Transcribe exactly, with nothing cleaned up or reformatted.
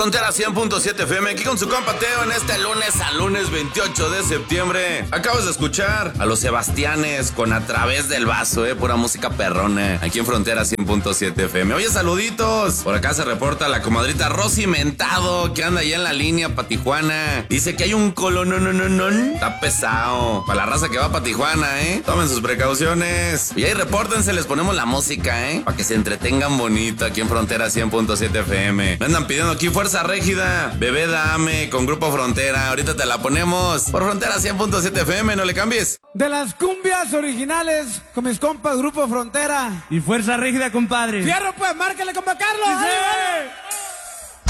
Frontera cien punto siete F M, aquí con su compa Teo en este lunes a lunes veintiocho de septiembre. Acabas de escuchar a los Sebastianes con A Través del Vaso, eh, pura música perrona, aquí en Frontera cien punto siete F M. Oye, saluditos. Por acá se reporta la comadrita Rosy Mentado, que anda allá en la línea pa' Tijuana. Dice que hay un colononononón. Está pesado. Para la raza que va pa' Tijuana, eh. Tomen sus precauciones. Y ahí repórtense, les ponemos la música, eh. Para que se entretengan bonito aquí en Frontera cien punto siete F M. Me andan pidiendo aquí fuerza Régida, Bebé Dame con Grupo Frontera. Ahorita te la ponemos por Frontera cien punto siete F M, no le cambies. De las cumbias originales con mis compas Grupo Frontera y Fuerza Régida, compadre. Fierro, pues, márcale, compa Carlos. Sí, sí.